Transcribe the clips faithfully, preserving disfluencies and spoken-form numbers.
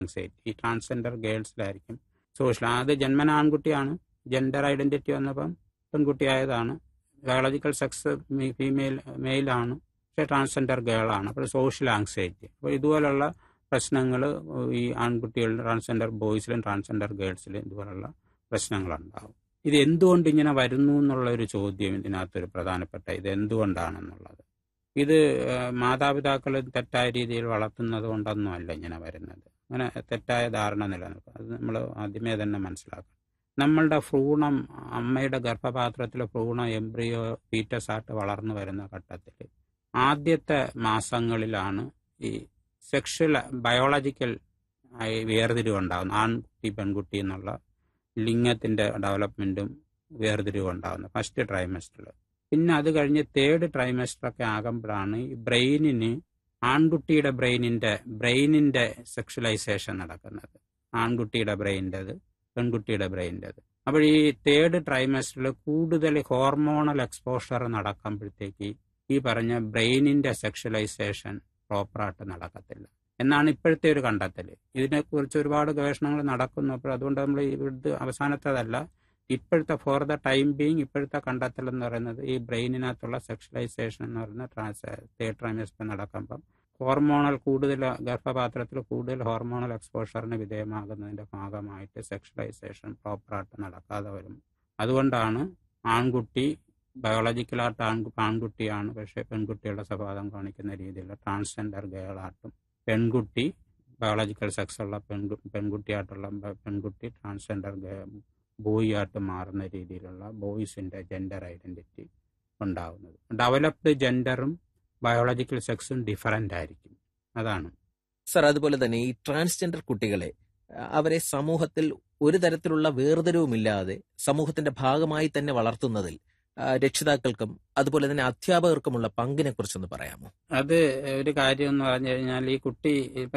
Anxiety. ഈ transgender ഗേൾസിലായിരിക്കും social. അത് ജന്മന ആൺകുട്ടിയാണ്, ജെൻഡർ ഐഡന്റിറ്റി വന്നപ്പം പെൺകുട്ടിയായതാണ്, ബയോളജിക്കൽ സെക്സ് ഫീമെയിൽ മെയിലാണ്, പക്ഷേ ട്രാൻസ്ജെൻഡർ ഗേളാണ്. അപ്പോൾ സോഷ്യൽ ആങ്സൈറ്റി. അപ്പോൾ ഇതുപോലുള്ള പ്രശ്നങ്ങൾ ഈ ആൺകുട്ടികളിലും ട്രാൻസ്ജെൻഡർ ബോയ്സിലും ട്രാൻസ്ജെൻഡർ ഗേൾസിലും ഇതുപോലുള്ള പ്രശ്നങ്ങളുണ്ടാകും. ഇത് എന്തുകൊണ്ട് ഇങ്ങനെ വരുന്നു എന്നുള്ള ഒരു ചോദ്യം ഇതിനകത്തൊരു പ്രധാനപ്പെട്ട, ഇത് എന്തുകൊണ്ടാണെന്നുള്ളത്. ഇത് മാതാപിതാക്കൾ തെറ്റായ രീതിയിൽ വളർത്തുന്നത് കൊണ്ടൊന്നും അല്ല ഇങ്ങനെ വരുന്നത്. അങ്ങനെ തെറ്റായ ധാരണ നിലനിൽക്കും. അത് നമ്മൾ ആദ്യമേ തന്നെ മനസ്സിലാക്കണം. നമ്മളുടെ ഭ്രൂണം, അമ്മയുടെ ഗർഭപാത്രത്തിലെ ഭ്രൂണം എംബ്രിയോ ഫീറ്റസ് ആയിട്ട് വളർന്നു വരുന്ന ഘട്ടത്തിൽ ആദ്യത്തെ മാസങ്ങളിലാണ് ഈ സെക്ഷൽ ബയോളജിക്കൽ ആയി വേർതിരിവുണ്ടാകുന്നത്. ആൺകുട്ടി പെൺകുട്ടി എന്നുള്ള ലിംഗത്തിൻ്റെ ഡെവലപ്മെൻറ്റും വേർതിരിവുണ്ടാകുന്നത് ഫസ്റ്റ് ട്രൈമസ്റ്ററിൽ. പിന്നെ അത് കഴിഞ്ഞ് തേർഡ് ട്രൈമസ്റ്ററൊക്കെ ആകുമ്പോഴാണ് ഈ ബ്രെയിനിന്, ആൺകുട്ടിയുടെ ബ്രെയിനിൻ്റെ ബ്രെയിനിൻ്റെ സെക്ഷലൈസേഷൻ നടക്കുന്നത്. ആൺകുട്ടിയുടെ ബ്രെയിൻ്റെത് പെൺകുട്ടിയുടെ ബ്രെയിൻ്റെത്. അപ്പോൾ ഈ തേർഡ് ട്രൈമസ്റ്ററിൽ കൂടുതൽ ഹോർമോണൽ എക്സ്പോഷർ നടക്കുമ്പോഴത്തേക്ക് ഈ പറഞ്ഞ ബ്രെയിനിൻ്റെ സെക്ഷലൈസേഷൻ പ്രോപ്പറായിട്ട് നടക്കത്തില്ല എന്നാണ് ഇപ്പോഴത്തെ ഒരു കണ്ടെത്തൽ. ഇതിനെക്കുറിച്ച് ഒരുപാട് ഗവേഷണങ്ങൾ നടക്കുന്നു. അപ്പോൾ അതുകൊണ്ട് നമ്മൾ ഇവിടുത്തെ അവസാനത്തേതല്ല, ഇപ്പോഴത്തെ ഫോർ ദ ടൈം ബീങ് ഇപ്പോഴത്തെ കണ്ടെത്തൽ എന്ന് പറയുന്നത് ഈ ബ്രെയിനിനകത്തുള്ള സെക്ഷലൈസേഷൻ എന്ന് പറയുന്ന ട്രാൻസ് തേർഡ് ട്രൈമസ്റ്റർ നടക്കുമ്പം ഹോർമോണൽ കൂടുതൽ ഗർഭപാത്രത്തിൽ കൂടുതൽ ഹോർമോണൽ എക്സ്പോഷറിന് വിധേയമാകുന്നതിൻ്റെ ഭാഗമായിട്ട് സെക്ഷലൈസേഷൻ പ്രോപ്പറായിട്ട് നടക്കാതെ വരും. അതുകൊണ്ടാണ് ആൺകുട്ടി ബയോളജിക്കലായിട്ട് ആൺ ആൺകുട്ടിയാണ്, പക്ഷേ പെൺകുട്ടിയുടെ സ്വഭാവം കാണിക്കുന്ന രീതിയിലുള്ള ട്രാൻസ്ജെൻഡർ ഗേളായിട്ടും, പെൺകുട്ടി ബയോളജിക്കൽ സെക്സ് ഉള്ള പെൺകു പെൺകുട്ടിയായിട്ടുള്ള പെൺകുട്ടി ട്രാൻസ്ജെൻഡർ ബോയ് ആയിട്ട് മാറുന്ന രീതിയിലുള്ള ബോയ്സിൻ്റെ ജെൻഡർ ഐഡന്റിറ്റി ഉണ്ടാകുന്നത്. ഡെവലപ്ഡ് ജെൻഡറും ബയോളജിക്കൽ സെക്സും ഡിഫറൻ്റ് ആയിരിക്കും. അതാണ് സർ. അതുപോലെ തന്നെ ഈ ട്രാൻസ്ജെൻഡർ കുട്ടികളെ, അവരെ സമൂഹത്തിൽ ഒരു തരത്തിലുള്ള വേർതിരിവുമില്ലാതെ സമൂഹത്തിന്റെ ഭാഗമായി തന്നെ വളർത്തുന്നതിൽ രക്ഷിതാക്കൾക്കും അതുപോലെ തന്നെ അധ്യാപകർക്കുമുള്ള പങ്കിനെ കുറിച്ചൊന്ന് പറയാമോ? അത് ഒരു കാര്യം എന്ന് പറഞ്ഞു കഴിഞ്ഞാൽ, ഈ കുട്ടി ഇപ്പൊ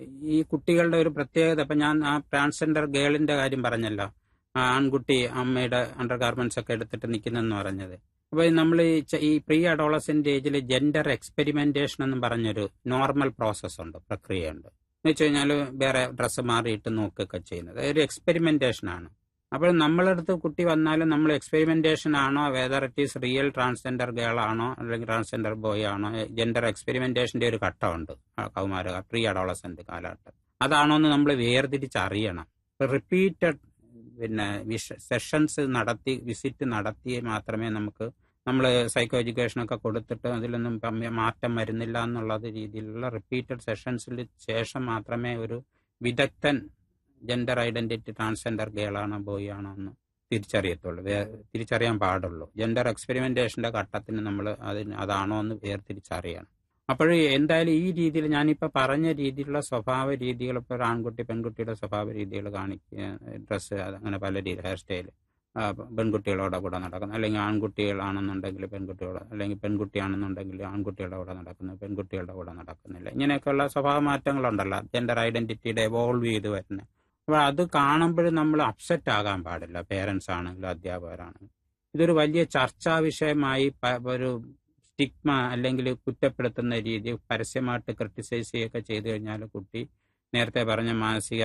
ഈ കുട്ടികളുടെ ഒരു പ്രത്യേകത, ഇപ്പൊ ഞാൻ ആ ട്രാൻസ്ജെൻഡർ ഗേളിന്റെ കാര്യം പറഞ്ഞല്ലോ, ആൺകുട്ടി അമ്മയുടെ അണ്ടർ ഗാർമെന്റ്സ് ഒക്കെ എടുത്തിട്ട് നിൽക്കുന്നെന്ന് പറഞ്ഞത്. അപ്പൊ നമ്മൾ ഈ പ്രീ അഡോളസെന്റ് ഏജിൽ ജെൻഡർ എക്സ്പെരിമെന്റേഷൻ എന്ന് പറഞ്ഞൊരു നോർമൽ പ്രോസസ് ഉണ്ട്, പ്രക്രിയയുണ്ട്. എന്ന് വെച്ച് കഴിഞ്ഞാൽ വേറെ ഡ്രസ്സ് മാറിയിട്ട് നോക്കുകയൊക്കെ ചെയ്യുന്നത് ഒരു എക്സ്പെരിമെന്റേഷൻ ആണ്. അപ്പോൾ നമ്മളടുത്ത് കുട്ടി വന്നാലും നമ്മൾ എക്സ്പെരിമെന്റേഷൻ ആണോ, whether it is real transgender girl ആണോ അല്ലെങ്കിൽ ട്രാൻസ്ജെൻഡർ ബോയ് ആണോ, ജെൻഡർ എക്സ്പെരിമെന്റേഷന്റെ ഒരു ഘട്ടമുണ്ട് കൗമാര പ്രീ അഡോളസെന്റ് കാലഘട്ടം. അതാണോ എന്ന് നമ്മൾ വേർതിരിച്ചറിയണം. റിപ്പീറ്റഡ് പിന്നെ സെഷൻസ് നടത്തി വിസിറ്റ് നടത്തി മാത്രമേ നമുക്ക്, നമ്മൾ സൈക്കോ എഡ്യൂക്കേഷനൊക്കെ കൊടുത്തിട്ട് അതിലൊന്നും മാറ്റം വരുന്നില്ല എന്നുള്ളത് രീതിയിലുള്ള റിപ്പീറ്റഡ് സെഷൻസിൽ ശേഷം മാത്രമേ ഒരു വിദഗ്ധൻ ജെൻഡർ ഐഡന്റിറ്റി ട്രാൻസ്ജെൻഡർ ഗേളാണോ ബോയ് ആണോ എന്ന് തിരിച്ചറിയത്തുള്ളൂ, തിരിച്ചറിയാൻ പാടുള്ളൂ. ജെൻഡർ എക്സ്പെരിമെന്റേഷന്റെ ഘട്ടത്തിന് നമ്മൾ അതിന് അതാണോ എന്ന് വേർതിരിച്ചറിയണം. അപ്പോൾ എന്തായാലും ഈ രീതിയിൽ ഞാനിപ്പോൾ പറഞ്ഞ രീതിയിലുള്ള സ്വഭാവ രീതികൾ, ഇപ്പോൾ ഒരു ആൺകുട്ടി പെൺകുട്ടിയുടെ സ്വഭാവ രീതികൾ കാണിക്കുക, ഡ്രസ്സ്, അങ്ങനെ പല രീതി, ഹെയർ സ്റ്റൈൽ, പെൺകുട്ടികളോടെ കൂടെ നടക്കുന്നു, അല്ലെങ്കിൽ ആൺകുട്ടികളാണെന്നുണ്ടെങ്കിൽ പെൺകുട്ടികളോട്, അല്ലെങ്കിൽ പെൺകുട്ടിയാണെന്നുണ്ടെങ്കിൽ ആൺകുട്ടികളുടെ കൂടെ നടക്കുന്നു, പെൺകുട്ടികളുടെ കൂടെ നടക്കുന്നില്ല, ഇങ്ങനെയൊക്കെയുള്ള സ്വഭാവ മാറ്റങ്ങളുണ്ടല്ലോ ജെൻഡർ ഐഡന്റിറ്റിയുടെ എവോൾവ് ചെയ്ത് വരുന്നത്. അപ്പോൾ അത് കാണുമ്പോഴും നമ്മൾ അപ്സെറ്റ് ആകാൻ പാടില്ല, പേരൻസ് ആണെങ്കിലും അധ്യാപകരാണെങ്കിലും. ഇതൊരു വലിയ ചർച്ചാ വിഷയമായി ഒരു സ്റ്റിഗ്മ അല്ലെങ്കിൽ കുറ്റപ്പെടുത്തുന്ന രീതി പരസ്യമായിട്ട് ക്രിട്ടിസൈസ് ചെയ്യുകയൊക്കെ ചെയ്തു കഴിഞ്ഞാൽ കുട്ടി നേരത്തെ പറഞ്ഞ മാനസിക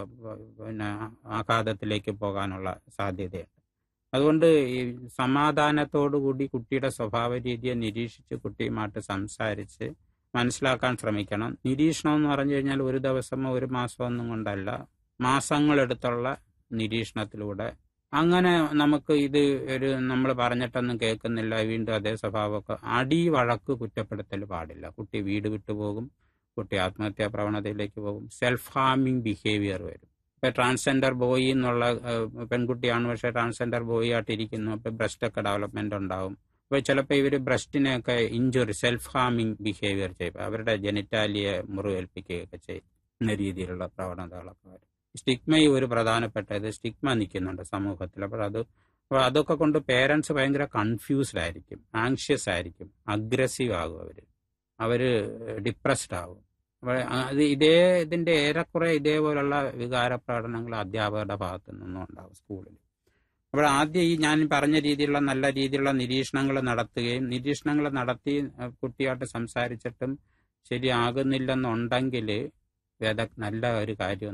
പിന്നെ ആഘാതത്തിലേക്ക് പോകാനുള്ള സാധ്യതയുണ്ട്. അതുകൊണ്ട് ഈ സമാധാനത്തോടുകൂടി കുട്ടിയുടെ സ്വഭാവ രീതിയെ നിരീക്ഷിച്ച് കുട്ടിയുമായിട്ട് സംസാരിച്ച് മനസ്സിലാക്കാൻ ശ്രമിക്കണം. നിരീക്ഷണം എന്ന് പറഞ്ഞു കഴിഞ്ഞാൽ ഒരു ദിവസമോ ഒരു മാസമോ ഒന്നും കൊണ്ടല്ല, മാസങ്ങളെടുത്തുള്ള നിരീക്ഷണത്തിലൂടെ. അങ്ങനെ നമുക്ക് ഇത് ഒരു നമ്മൾ പറഞ്ഞിട്ടൊന്നും കേൾക്കുന്നില്ല, വീണ്ടും അതേ സ്വഭാവമൊക്കെ, അടി വഴക്ക് കുറ്റപ്പെടുത്തൽ പാടില്ല. കുട്ടി വീട് വിട്ടുപോകും, കുട്ടി ആത്മഹത്യാ പ്രവണതയിലേക്ക് പോകും, സെൽഫ് ഹാമിങ് ബിഹേവിയർ വരും. ഇപ്പൊ ട്രാൻസ്ജെൻഡർ ബോയ് എന്നുള്ള പെൺകുട്ടിയാണ്, പക്ഷെ ട്രാൻസ്ജെൻഡർ ബോയ് ആയിട്ടിരിക്കുന്നു, അപ്പൊ ബ്രസ്റ്റ് ഒക്കെ ഡെവലപ്മെന്റ് ഉണ്ടാവും. അപ്പൊ ചിലപ്പോൾ ഇവർ ബ്രസ്റ്റിനെയൊക്കെ ഇഞ്ചുറി, സെൽഫ് ഹാമിങ് ബിഹേവിയർ ചെയ്യും, അവരുടെ ജെനിറ്റാലിയെ മുറിവേൽപ്പിക്കുകയൊക്കെ ചെയ്യുന്ന രീതിയിലുള്ള പ്രവണതകളൊക്കെ വരും. സ്റ്റിഗ്മയും ഒരു പ്രധാനപ്പെട്ടത്, സ്റ്റിഗ്മ നിൽക്കുന്നുണ്ട് സമൂഹത്തിൽ. അപ്പോൾ അത് അപ്പോൾ അതൊക്കെ കൊണ്ട് പേരൻസ് ഭയങ്കര കൺഫ്യൂസ്ഡ് ആയിരിക്കും, ആങ്ഷ്യസ് ആയിരിക്കും, അഗ്രസീവ് ആകും, അവർ അവർ ഡിപ്രസ്ഡ് ആകും. അപ്പോൾ അത് ഇതേ ഇതിൻ്റെ ഏറെക്കുറെ ഇതേപോലുള്ള വികാര പ്രകടനങ്ങൾ അധ്യാപകരുടെ ഭാഗത്തു നിന്നും ഉണ്ടാകും സ്കൂളിൽ. അപ്പോൾ ആദ്യം ഈ ഞാൻ പറഞ്ഞ രീതിയിലുള്ള നല്ല രീതിയിലുള്ള നിരീക്ഷണങ്ങൾ നടത്തുകയും, നിരീക്ഷണങ്ങൾ നടത്തി കുട്ടിയായിട്ട് സംസാരിച്ചിട്ടും ശരിയാകുന്നില്ലെന്നുണ്ടെങ്കിൽ വിദഗ് നല്ല ഒരു കാര്യം